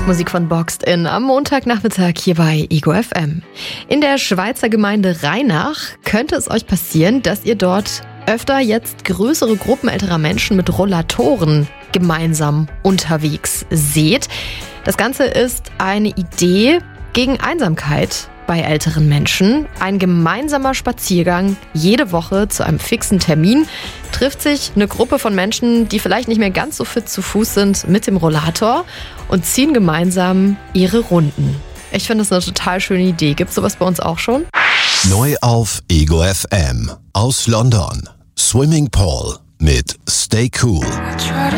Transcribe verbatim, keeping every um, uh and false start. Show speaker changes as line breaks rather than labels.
Musik von Boxed In am Montagnachmittag hier bei Ego F M. In der Schweizer Gemeinde Rheinach könnte es euch passieren, dass ihr dort öfter jetzt größere Gruppen älterer Menschen mit Rollatoren gemeinsam unterwegs seht. Das Ganze ist eine Idee gegen Einsamkeit bei älteren Menschen. Ein gemeinsamer Spaziergang jede Woche zu einem fixen Termin. Trifft sich eine Gruppe von Menschen, die vielleicht nicht mehr ganz so fit zu Fuß sind, mit dem Rollator und ziehen gemeinsam ihre Runden. Ich finde das eine total schöne Idee. Gibt es sowas bei uns auch schon?
Neu auf Ego F M aus London. Swimming Pool mit Stay Cool.